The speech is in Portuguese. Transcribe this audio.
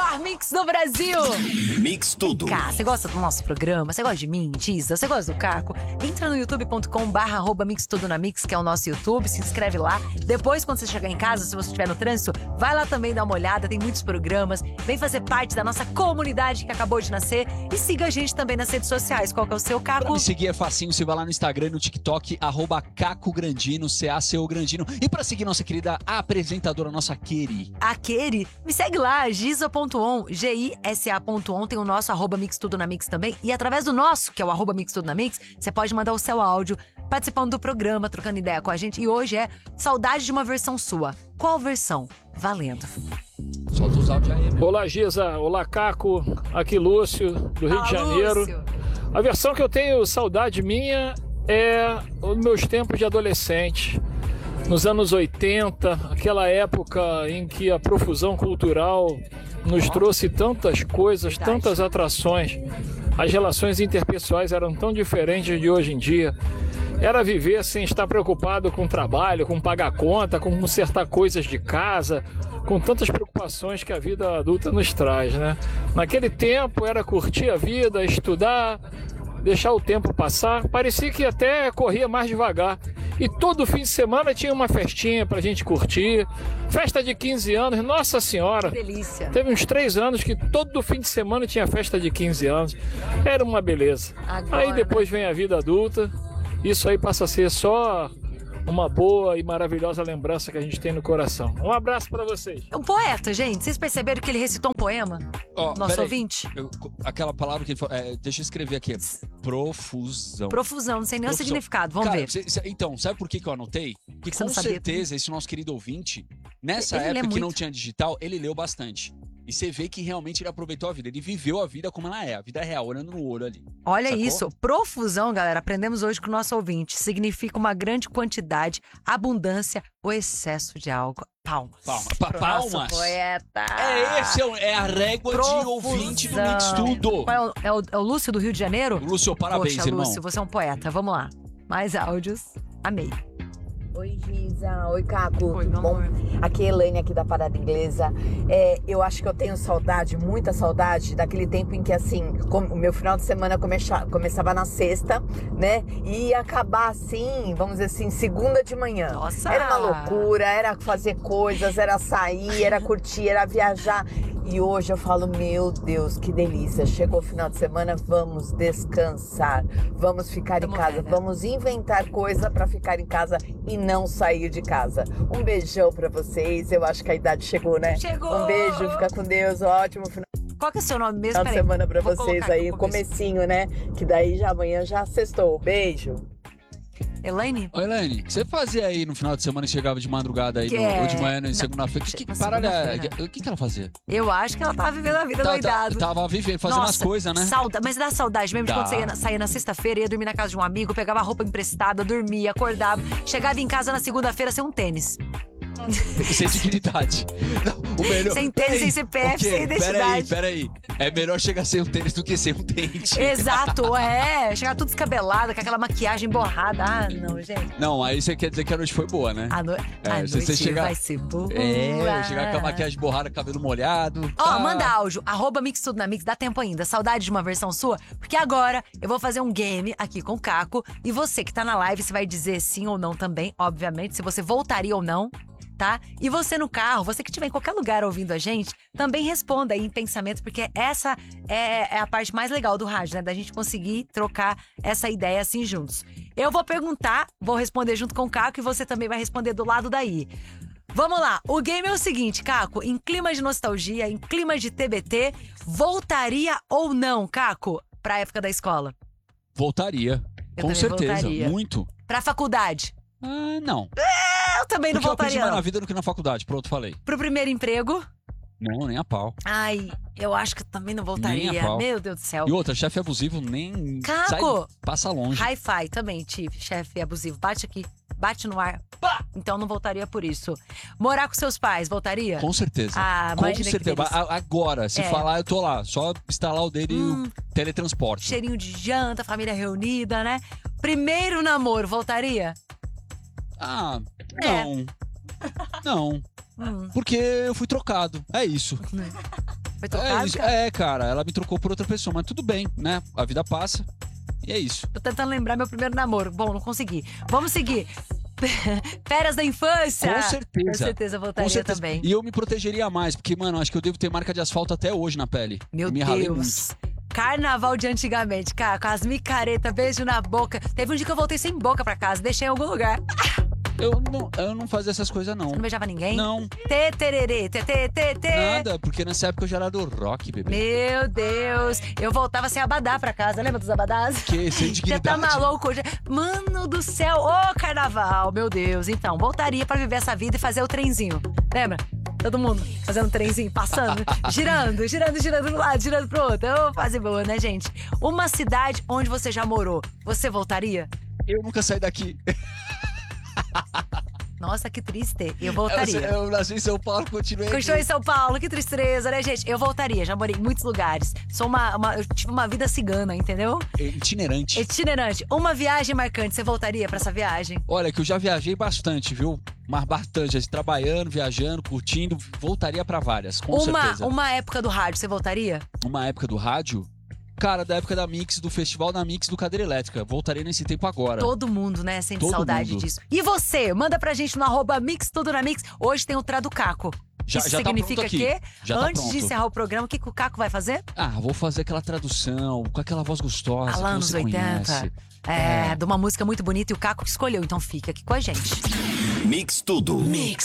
melhor mix do Brasil. Mix Tudo. Cá, você gosta do nosso programa? Você gosta de mim, Tisa? Você gosta do Caco? Entra no youtube.com/mixtudonamix, que é o nosso YouTube, se inscreve lá. Depois, quando você chegar em casa, se você estiver no trânsito, vai lá também dar uma olhada, tem muitos programas. Vem fazer parte da nossa comunidade que acabou de nascer e siga a gente também nas redes sociais. Qual que é o seu, Caco? Pra me seguir é facinho, você vai lá no Instagram e no TikTok, @CacoGrandino, CACO Grandino. E pra seguir nossa querida apresentadora, nossa Keri. A Keri, me segue lá, gisa.on, GISA.on, tem o nosso @mixtudonamix também. E através do nosso, que é o @mixtudonamix, você pode mandar o seu áudio participando do programa, trocando ideia com a gente. E hoje é saudade de uma versão sua. Qual versão? Valendo. Solta os áudios aí, meu. Olá, Giza. Olá, Caco. Aqui, Lúcio, do Rio de Janeiro. Lúcio. A versão que eu tenho saudade minha é os meus tempos de adolescente. Nos anos 80, aquela época em que a profusão cultural nos trouxe tantas coisas, tantas atrações. As relações interpessoais eram tão diferentes de hoje em dia. Era viver sem estar preocupado com trabalho, com pagar conta, com consertar coisas de casa, com tantas preocupações que a vida adulta nos traz, né? Naquele tempo era curtir a vida, estudar, deixar o tempo passar. Parecia que até corria mais devagar. E todo fim de semana tinha uma festinha pra gente curtir. Festa de 15 anos, nossa senhora. Que delícia. Teve uns 3 anos que todo fim de semana tinha festa de 15 anos. Era uma beleza. Agora, Aí depois vem a vida adulta. Isso aí passa a ser só uma boa e maravilhosa lembrança que a gente tem no coração. Um abraço pra vocês. É um poeta, gente. Vocês perceberam que ele recitou um poema? Ó, Nosso peraí. ouvinte? Aquela palavra que ele falou, deixa eu escrever aqui. Profusão. Profusão, não sei nem o Profusão. significado. Vamos Cara, ver. então, sabe por que eu anotei? Porque Você com não sabia certeza esse nosso querido ouvinte, nessa Ele lê época que não muito. tinha digital, ele leu bastante. E você vê que realmente ele aproveitou a vida. Ele viveu a vida como ela é, a vida real, olhando no olho ali. Olha Sacou? isso, profusão, galera, aprendemos hoje com o nosso ouvinte. Significa uma grande quantidade, abundância ou excesso de algo. Palmas. Palmas. Pro Palmas. nosso poeta. É a régua de ouvinte do Mix Tudo. Qual é o Lúcio do Rio de Janeiro? Lúcio, parabéns, Poxa, irmão. Lúcio, você é um poeta. Vamos lá. Mais áudios. Amei. Oi, Giza. Oi, Caco. Oi, Tudo meu bom? amor. Aqui é Elaine, aqui da Parada Inglesa. Eu acho que eu tenho saudade, muita saudade, daquele tempo em que, assim, o meu final de semana começava na sexta, né? E ia acabar, assim, vamos dizer assim, segunda de manhã. Nossa! Era uma loucura, era fazer coisas, era sair, era curtir, era viajar. E hoje eu falo, meu Deus, que delícia. Chegou o final de semana, vamos descansar. Vamos ficar em casa, vamos inventar coisa pra ficar em casa e não sair de casa. Um beijão pra vocês. Eu acho que a idade chegou, né? Chegou! Um beijo, fica com Deus. Ótimo final Qual que é o seu nome mesmo? de Peraí, semana pra vou vocês colocar aí. aqui no começo. Comecinho, né? Que daí já amanhã já sextou. Beijo. Elaine? Ô, Elaine, o que você fazia aí no final de semana e chegava de madrugada aí, ou de manhã, em segunda-feira? Que Na parada, segunda-feira. o que ela fazia? Eu acho que ela tava vivendo a vida doidado. Tava vivendo, fazendo as coisas, né? Mas dá saudade mesmo de Dá. quando você saía na sexta-feira, ia dormir na casa de um amigo, pegava roupa emprestada, dormia, acordava, chegava em casa na segunda-feira sem um tênis. Sem dignidade. Não, o melhor... Sem tênis, sem CPF, sem identidade. Peraí. É melhor chegar sem um tênis do que sem um dente. Exato, chegar tudo descabelada, com aquela maquiagem borrada. Ah, não, gente. Não, aí você quer dizer que a noite foi boa, né? A se noite você chegar- vai ser boa. Chegar com a maquiagem borrada, cabelo molhado. Ó, manda áudio, @Mix Tudo na Mix, dá tempo ainda. Saudade de uma versão sua? Porque agora eu vou fazer um game aqui com o Caco. E você que tá na live, você vai dizer sim ou não também, obviamente, se você voltaria ou não, tá? E você no carro, você que estiver em qualquer lugar ouvindo a gente, também responda aí em pensamento, porque essa é a parte mais legal do rádio, né? Da gente conseguir trocar essa ideia assim juntos. Eu vou perguntar, vou responder junto com o Caco e você também vai responder do lado daí. Vamos lá, o game é o seguinte, Caco, em clima de nostalgia, em clima de TBT, voltaria ou não, Caco, pra época da escola? Voltaria. Eu Com também certeza, voltaria. muito. Pra faculdade? Não. Eu também não Porque eu aprendi voltaria, mais na não. vida do que na faculdade, pronto, falei. Pro primeiro emprego? Não, nem a pau. Ai, eu acho que eu também não Nem voltaria. a pau. Meu Deus do céu. E outra, chefe abusivo nem Caco! sai, passa longe. Hi-Fi também, tive. Chefe abusivo. Bate aqui. Bate no ar. Pá! Então não voltaria por isso. Morar com seus pais, voltaria? Com certeza. Ah, Com imagina que certeza. delícia. Agora, se É. falar, eu tô lá. Só instalar o dele e o teletransporte. Cheirinho de janta, família reunida, né? Primeiro namoro, voltaria? Ah, É. não. Não. Porque eu fui trocado. É isso. Foi trocado, cara? Cara, ela me trocou por outra pessoa, mas tudo bem, né? A vida passa e é isso. Tô tentando lembrar meu primeiro namoro. Bom, não consegui. Vamos seguir. Férias da infância. Com certeza. Com certeza eu voltaria também. E eu me protegeria mais, porque, mano, acho que eu devo ter marca de asfalto até hoje na pele. Meu Eu me ralei Deus. muito. Carnaval de antigamente, cara, com as micaretas, beijo na boca. Teve um dia que eu voltei sem boca pra casa, deixei em algum lugar. Eu não fazia essas coisas, não. Você não beijava ninguém? Não. Tê, tererê, tê, tê, tê, tê. Nada, porque nessa época eu já era do rock, bebê. Meu Deus. Eu voltava sem abadá pra casa, lembra dos abadás? Que sem Já dignidade. tá maluco? Mano do céu, ô carnaval, meu Deus. Então, voltaria pra viver essa vida e fazer o trenzinho. Lembra? Todo mundo fazendo um trenzinho, passando, girando, girando, girando pro lado, girando pro outro. Ô, fase boa, né, gente? Uma cidade onde você já morou, você voltaria? Eu nunca saí daqui. Nossa, que triste. Eu voltaria. Eu nasci em São Paulo, continuei aqui. Continuei em São Paulo, que tristeza, né, gente? Eu voltaria, já morei em muitos lugares. Eu tive uma vida cigana, entendeu? Itinerante. Itinerante. Uma viagem marcante, você voltaria pra essa viagem? Olha, que eu já viajei bastante, viu? Mas bastante, assim, trabalhando, viajando, curtindo, voltaria pra várias, com certeza. Uma época do rádio, você voltaria? Uma época do rádio? Cara, da época da Mix, do festival da Mix do Cadeira Elétrica. Voltaria nesse tempo agora. Todo mundo, né? Sente Todo saudade mundo. disso. E você? Manda pra gente no @Mix Tudo na Mix. Hoje tem o Traducaco. Já Isso tá significa pronto aqui. que, Já tá antes de pronto. encerrar o programa, o que o Caco vai fazer? Vou fazer aquela tradução, com aquela voz gostosa Lá que nos você 80. conhece. De uma música muito bonita e o Caco que escolheu. Então fica aqui com a gente. Mix Tudo. Mix